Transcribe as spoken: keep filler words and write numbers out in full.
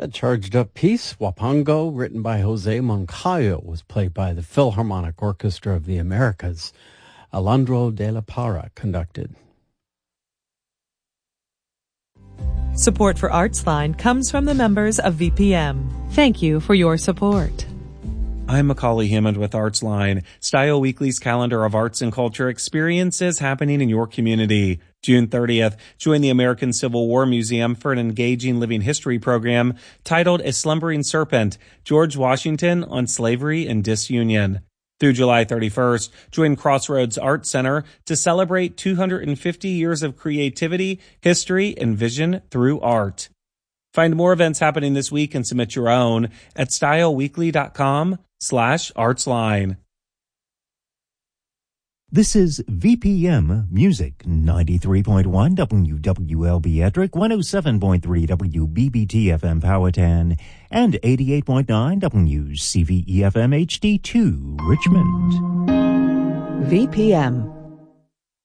A charged-up piece, Wapango, written by Jose Moncayo, was played by the Philharmonic Orchestra of the Americas. Alejandro de la Parra conducted. Support for ArtsLine comes from the members of V P M. Thank you for your support. I'm Macaulay Hammond with ArtsLine, Style Weekly's calendar of arts and culture experiences happening in your community. June thirtieth, join the American Civil War Museum for an engaging living history program titled A Slumbering Serpent, George Washington on Slavery and Disunion. Through July thirty-first, join Crossroads Art Center to celebrate two hundred fifty years of creativity, history, and vision through art. Find more events happening this week and submit your own at styleweekly.com slash artsline. This is V P M Music, ninety-three point one W W L B Ettrick, one oh seven point three W B B T F M Powhatan, and eighty-eight point nine W C V E F M H D two Richmond. V P M.